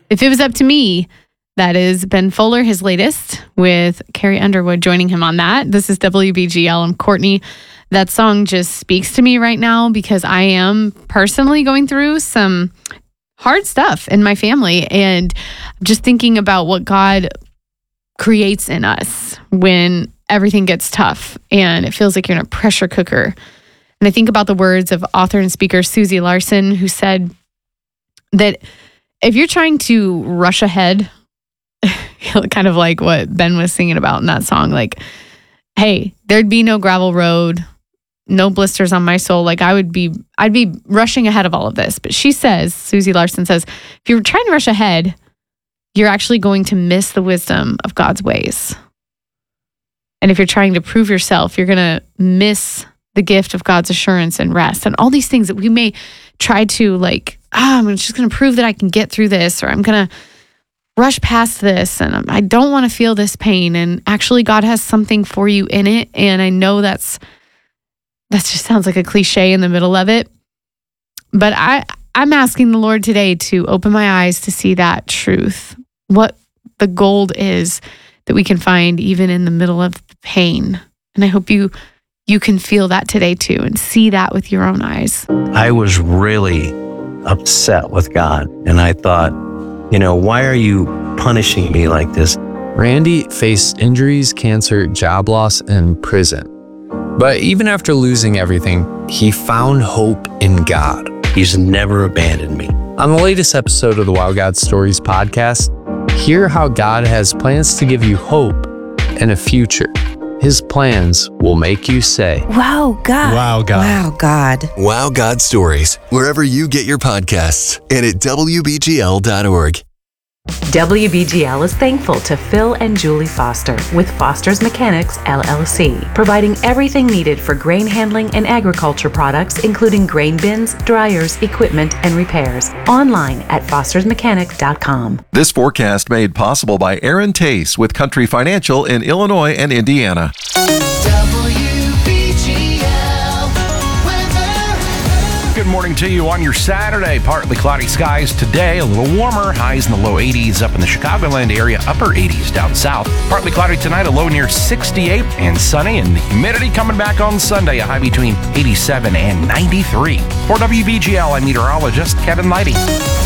If it was up to me, that is Ben Fuller, his latest, with Carrie Underwood joining him on that. This is WBGL. I'm Courtney. That song just speaks to me right now because I am personally going through some hard stuff in my family, and just thinking about what God creates in us when everything gets tough and it feels like you're in a pressure cooker. And I think about the words of author and speaker Susie Larson, who said that if you're trying to rush ahead, kind of like what Ben was singing about in that song, like, hey, there'd be no gravel road, no blisters on my soul. Like I'd be rushing ahead of all of this. But she says, Susie Larson says, if you're trying to rush ahead, you're actually going to miss the wisdom of God's ways. And if you're trying to prove yourself, you're going to miss the gift of God's assurance and rest and all these things that we may try to like, I'm just going to prove that I can get through this, or I'm going to rush past this, and I don't want to feel this pain. And actually God has something for you in it. And I know that just sounds like a cliche in the middle of it. But I'm asking the Lord today to open my eyes to see that truth, what the gold is that we can find even in the middle of the pain. And I hope you can feel that today too and see that with your own eyes. I was really upset with God, and I thought, why are you punishing me like this? Randy faced injuries, cancer, job loss, and prison. But even after losing everything, he found hope in God. He's never abandoned me. On the latest episode of the Wow God Stories podcast, hear how God has plans to give you hope and a future. His plans will make you say, Wow, God. Wow, God. Wow, God. Wow God Stories, wherever you get your podcasts and at WBGL.org. WBGL is thankful to Phil and Julie Foster with Foster's Mechanics, LLC, providing everything needed for grain handling and agriculture products, including grain bins, dryers, equipment, and repairs. Online at fostersmechanic.com. This forecast made possible by Aaron Tace with Country Financial in Illinois and Indiana. Good morning to you on your Saturday. Partly cloudy skies today, a little warmer, highs in the low 80s up in the Chicagoland area, upper 80s down south. Partly cloudy tonight, a low near 68, and sunny, and the humidity coming back on Sunday, a high between 87 and 93. For WBGL, I'm meteorologist Kevin Leidy.